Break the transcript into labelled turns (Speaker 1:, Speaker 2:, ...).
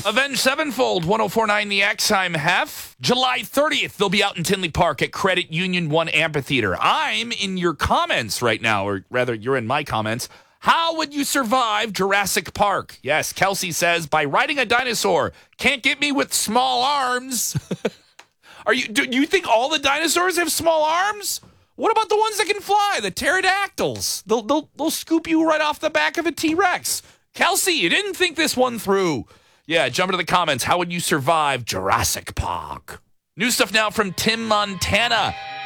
Speaker 1: Avenged Sevenfold, 1049 The X. I'm Hef. July 30th, they'll be out in Tinley Park at Credit Union 1 Amphitheater. I'm in your comments right now, or rather, you're in my comments. How would you survive Jurassic Park? Yes, Kelsey says, by riding a dinosaur. Can't get me with small arms. Do you think all the dinosaurs have small arms? What about the ones that can fly, the pterodactyls? They'll scoop you right off the back of a T-Rex. Kelsey, you didn't think this one through. Yeah, jump into the comments. How would you survive Jurassic Park? New stuff now from Tim Montana.